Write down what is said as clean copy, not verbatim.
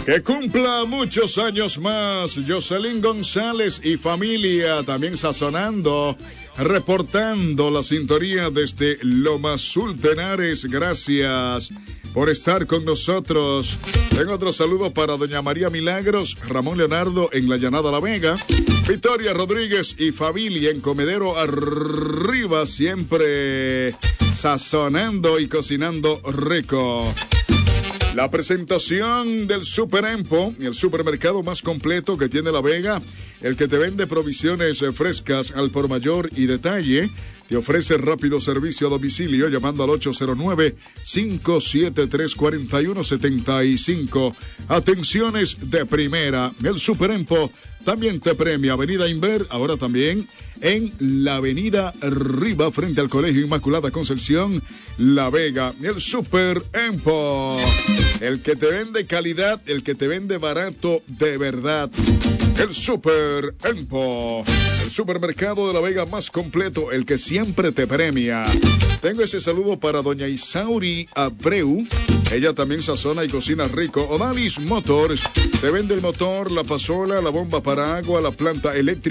Que cumpla muchos años más. Jocelyn González y familia también sazonando, reportando la sintonía desde Lomas Sultenares. Gracias por estar con nosotros. Tengo otro saludo para doña María Milagros, Ramón Leonardo en la Llanada La Vega, Victoria Rodríguez y familia en Comedero Arriba, siempre sazonando y cocinando rico. La presentación del Super Empo, el supermercado más completo que tiene La Vega, el que te vende provisiones frescas al por mayor y detalle, te ofrece rápido servicio a domicilio llamando al 809-573-4175. Atenciones de primera. El Super Empo también te premia. Avenida Inver, ahora también en la Avenida Riva, frente al Colegio Inmaculada Concepción, La Vega. El Super Empo, el que te vende calidad, el que te vende barato de verdad. El Super Empo, el supermercado de La Vega más completo, el que siempre te premia. Tengo ese saludo para doña Isauri Abreu. Ella también sazona y cocina rico. Odalis Motors te vende el motor, la pasola, la bomba para agua, la planta eléctrica.